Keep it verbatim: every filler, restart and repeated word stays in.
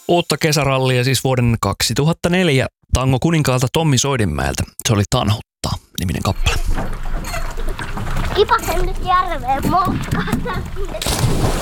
Uutta kesärallia siis vuoden kaksituhattaneljä Tango kuninkaalta Tommi Soidinmäeltä. Se oli Tanhuttaa niminen kappale. Kipasen nyt järveen moukkaan.